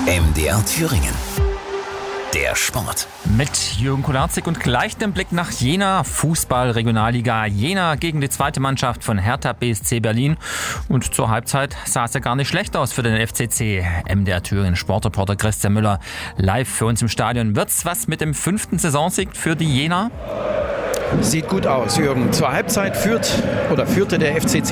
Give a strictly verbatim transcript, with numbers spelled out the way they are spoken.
M D R Thüringen. Der Sport. Mit Jürgen Kolarzig und gleich den Blick nach Jena. Fußball-Regionalliga Jena gegen die zweite Mannschaft von Hertha B S C Berlin. Und zur Halbzeit sah es ja gar nicht schlecht aus für den F C C. M D R Thüringen Sportreporter Christian Müller live für uns im Stadion. Wird's was mit dem fünften Saisonsieg für die Jena? Sieht gut aus, Jürgen. Zur Halbzeit führt oder führte der F C C